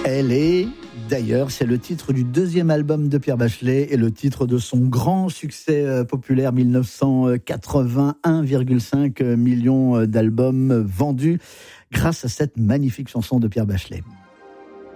Elle est, d'ailleurs, c'est le titre du deuxième album de Pierre Bachelet et le titre de son grand succès populaire 1980, 1,5 million d'albums vendus grâce à cette magnifique chanson de Pierre Bachelet.